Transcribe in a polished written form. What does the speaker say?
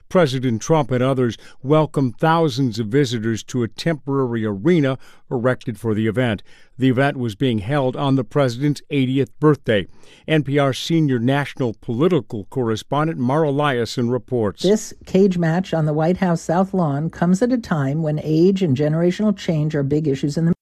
President Trump and others welcomed thousands of visitors to a temporary arena erected for the event. The event was being held on the president's 80th birthday. NPR senior national political correspondent Mara Liasson reports. This cage match on the White House South Lawn comes at a time when age and generational change are big issues in the